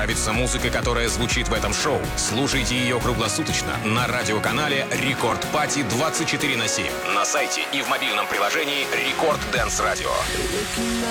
нравится музыка, которая звучит в этом шоу? Слушайте ее круглосуточно на радиоканале Рекорд Пати 24/7, на сайте и в мобильном приложении Рекорд Дэнс Радио.